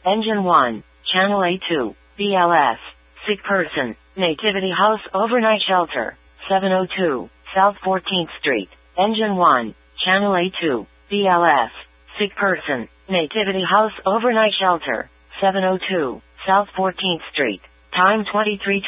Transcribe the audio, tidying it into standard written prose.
Engine 1, Channel A2, BLS. Sick person, Nativity House Overnight Shelter, 702, South 14th Street. Engine 1, Channel A2, BLS. Sick person, Nativity House Overnight Shelter, 702, South 14th Street. Time 23:20.